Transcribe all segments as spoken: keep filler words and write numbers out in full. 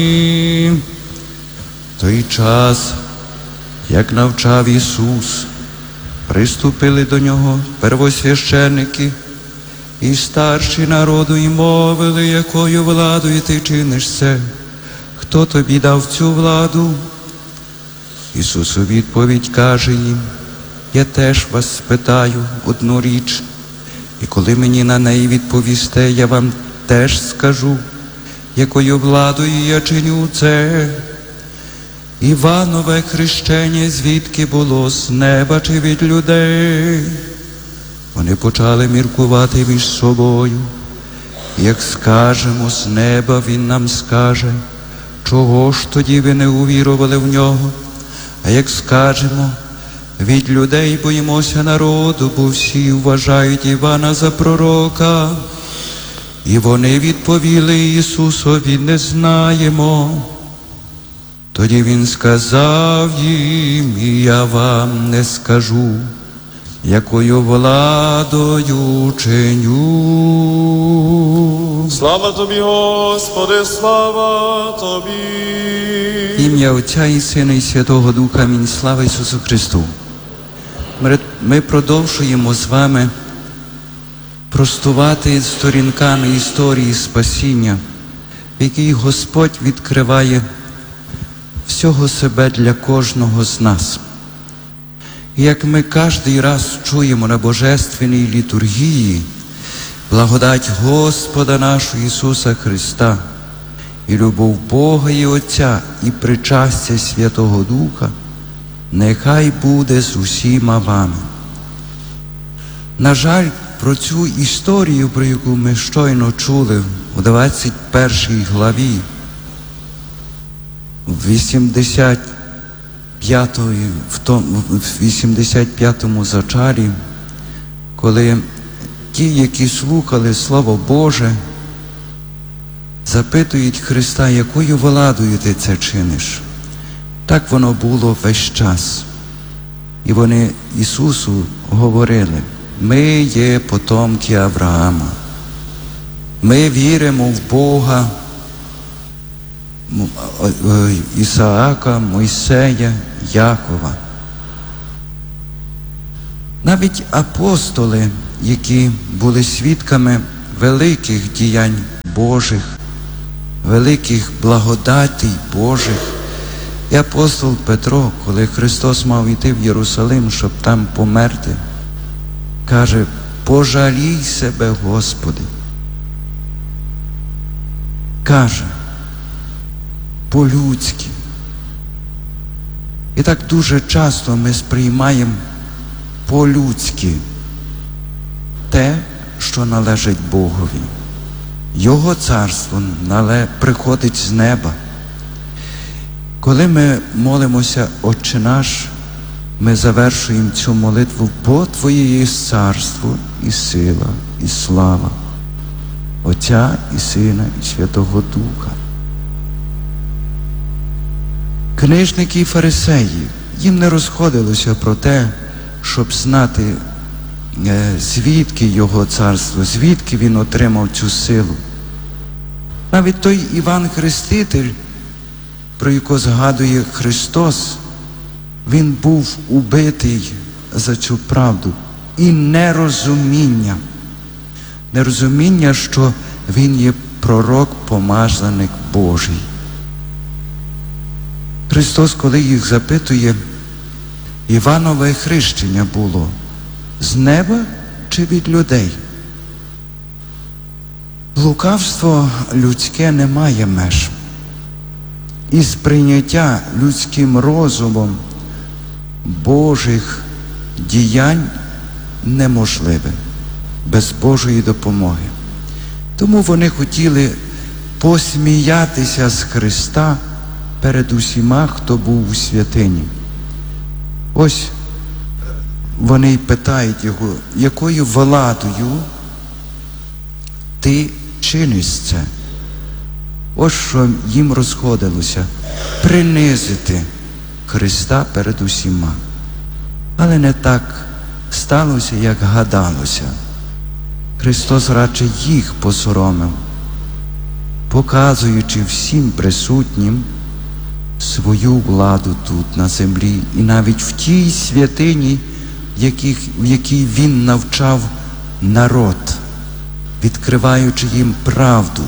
Той час, як навчав Ісус, приступили до Нього первосвященники і старші народу і мовили, якою владою ти чиниш це? Хто тобі дав цю владу? Ісус у відповідь каже їм: я теж вас спитаю одну річ, і коли мені на неї відповісте, я вам теж скажу, якою владою я чиню це. Іванове хрещення звідки було, з неба чи від людей? Вони почали міркувати між собою. Як скажемо з неба, він нам скаже, чого ж тоді ви не увірували в нього? А як скажемо від людей, боїмося народу, бо всі вважають Івана за пророка. І вони відповіли Ісусові: не знаємо. Тоді він сказав їм: і я вам не скажу, якою владою чиню. Слава тобі, Господи, слава тобі. Ім'я Отця і Сина і Святого Духа. Амінь. Слава Ісусу Христу. Ми продовжуємо з вами простувати сторінками історії спасіння, в якій Господь відкриває всього себе для кожного з нас. І як ми кожний раз чуємо на Божественній літургії, благодать Господа нашого Ісуса Христа і любов Бога і Отця і причастя Святого Духа нехай буде з усіма вами. На жаль, про цю історію, про яку ми щойно чули у двадцять першій главі, в вісімдесят п'ятій, в тому, в вісімдесят п'ятому зачалі, коли ті, які слухали Слово Боже, запитують Христа: якою владою ти це чиниш? Так воно було весь час. І вони Ісусу говорили: ми є потомки Авраама. Ми віримо в Бога Ісаака, Мойсея, Якова. Навіть апостоли, які були свідками великих діянь Божих, великих благодатей Божих, і апостол Петро, коли Христос мав йти в Єрусалим, щоб там померти, каже: пожалій себе, Господи. Каже по-людськи. І так дуже часто ми сприймаємо по-людськи те, що належить Богові. Його царство приходить з неба. Коли ми молимося «Отче наш», ми завершуємо цю молитву: бо Твоє є царство, і сила, і слава Отця і Сина, і Святого Духа. Книжники і фарисеї, їм не розходилося про те, щоб знати, звідки Його царство, звідки Він отримав цю силу. Навіть той Іван Хреститель, про якого згадує Христос, він був убитий за цю правду. І нерозуміння, нерозуміння, що він є пророк, помазаник Божий. Христос, коли їх запитує: Іванове хрещення було з неба чи від людей? Лукавство людське не має меж. І сприйняття людським розумом Божих діянь неможливе без Божої допомоги. Тому вони хотіли посміятися з Христа перед усіма, хто був у святині. Ось вони й питають його: якою владою ти чиниш це? Ось що їм розходилося: принизити Христа перед усіма. Але не так сталося, як гадалося. Христос радше їх посоромив. показуючи всім присутнім свою владу тут на землі, і навіть в тій святині, в, яких, в якій він навчав народ, відкриваючи їм правду.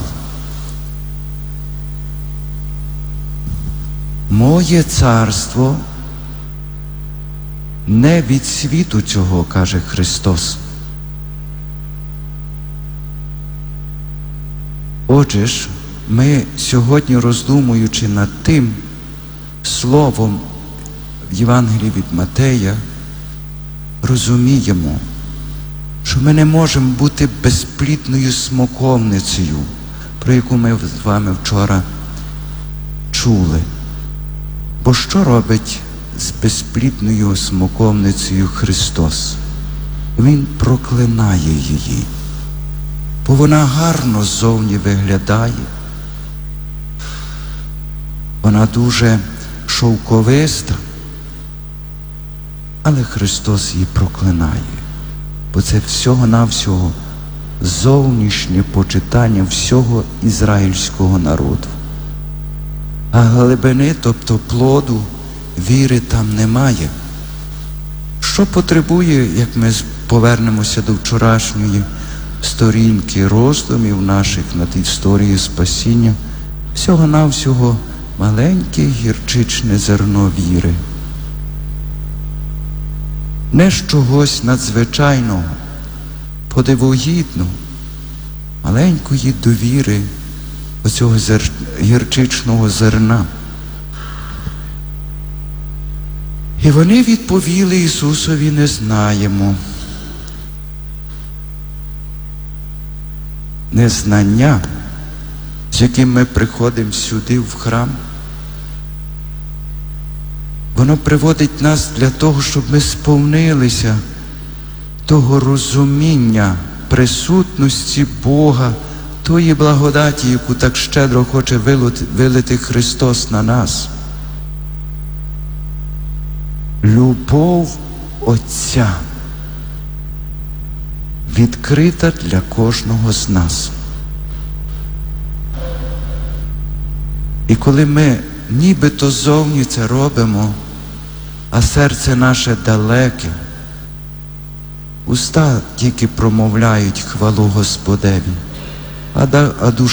Моє царство не від світу цього, каже Христос. Отже ж, ми сьогодні, роздумуючи над тим словом в Євангелії від Матея, розуміємо, що ми не можемо бути безплідною смоковницею, про яку ми з вами вчора чули. Бо що робить з безплідною смоковницею Христос? Він проклинає її, бо вона гарно ззовні виглядає. Вона дуже шовковиста, але Христос її проклинає, бо це всього-навсього зовнішнє почитання всього ізраїльського народу. А глибини, тобто плоду, віри там немає. Що потребує, як ми повернемося до вчорашньої сторінки роздумів наших над історією спасіння, всього-навсього маленьке гірчичне зерно віри. Не з чогось надзвичайного, подивогідного, маленької довіри оцього зер... гірчичного зерна. І вони відповіли Ісусові: не знаємо. Незнання, з яким ми приходимо сюди в храм, воно приводить нас для того, щоб ми сповнилися того розуміння присутності Бога, тої благодаті, яку так щедро хоче вилити Христос на нас. Любов Отця відкрита для кожного з нас. І коли ми нібито зовні це робимо, а серце наше далеке, уста тільки промовляють хвалу Господеві, а душа